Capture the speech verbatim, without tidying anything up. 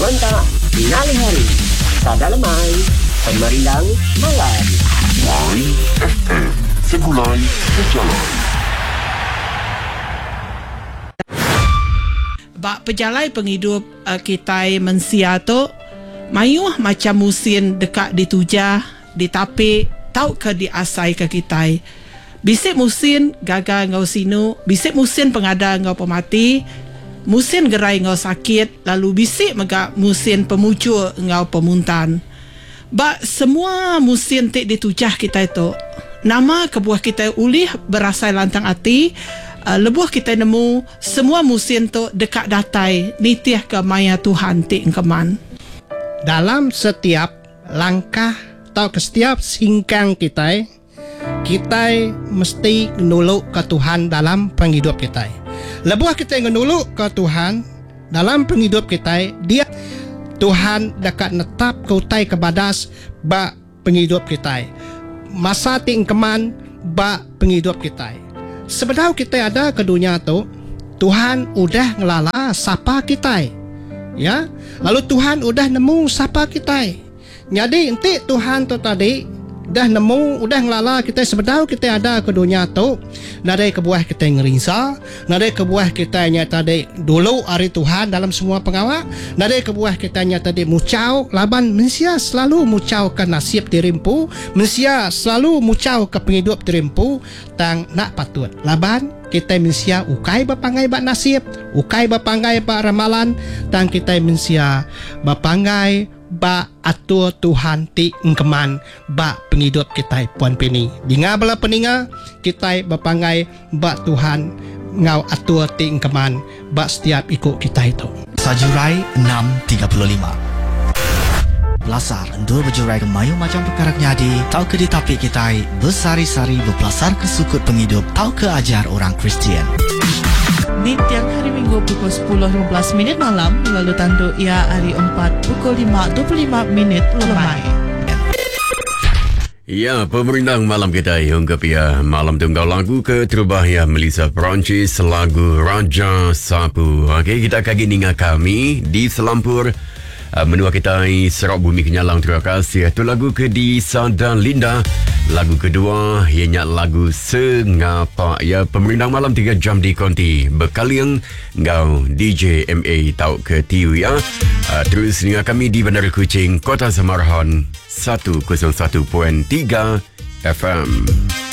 Sementara Finale hari Sada Lemai Pemerindang Malam Y F M Segulai Berjalan. Bak pejalai penghidup uh, kita mensia tu mayuh macam musim dekat ditujah, ditapik, tau ke diasai ke kita. Bisik musim gagal ngau sinu, bisik musim pengada ngau pemati, musim gerai ngau sakit, lalu bisik mega musim pemucul ngau pemuntan. Bak semua musim tik ditujah kita itu, nama kebuah kita ulih berasai lantang hati. Uh, lebuh kita nemu semua musim tu dekat datai nitiah ke maya Tuhan ti engkeman. Dalam setiap langkah atau ke setiap singkang kita, kita mesti menuluk ke Tuhan dalam penghidup kita. Lebuh kita menuluk ke Tuhan dalam penghidup kita, dia Tuhan dekat netap kautai kebadas ba penghidup kita. Masa ti engkeman ba penghidup kita. Sebenarnya kita ada ke dunia tu, Tuhan udah ngelala sapa kita, ya. Lalu Tuhan udah nemu sapa kita. Jadi enti Tuhan tu tadi dah nemu, udah ngelala kita. Sebenarnya kita ada ke dunia tu, nadai kebuah kita ngerisa, nadai kebuah kita nya tadi dulu hari Tuhan dalam semua pengawak, nadai kebuah kita nya tadi mucau laban mensia selalu mucau ke nasib dirimpu, mensia selalu mucau ke penghidup dirimpu, tang nak patut laban kita mensia ukai bapangai bak nasib, ukai bapangai bak ramalan, tang kita mensia bapangai ba atur Tuhan ti engkeman ba penghidup kita puan pini. Dinga bala peninga kita bapangai ba Tuhan ngau atur ti engkeman ba setiap ikut kita itu. Sajurai enam tiga puluh lima. Belasar endul berjurai ke mayu macam perkara nyadi, tau ke ditapik kita bersari-sari berpelasar ke sukut penghidup, tau ke ajar orang Kristian. Di tiang hari Minggu pukul sepuluh lima belas minit malam, lalu tanduk ia hari empat pukul lima dua puluh lima minit lemai. Ya, pemerintang malam kita hingga pia malam tunggal lagu ke terubah ya Melissa Perancis lagu Raja Sapu. Okey, kita kaki ninga kami di Selampur. Uh, menua kita Serok Bumi Kenyalang. Terima kasih. Itu lagu ke di Sada Linda. Lagu kedua ianya lagu Sengapa. Ya, pemerintah malam tiga jam di Konti Bekaliang ngau D J M A tau ke T U ya. Uh, terus dengan kami di Bandar Kuching Kota Semarang seratus satu perpuluhan tiga F M.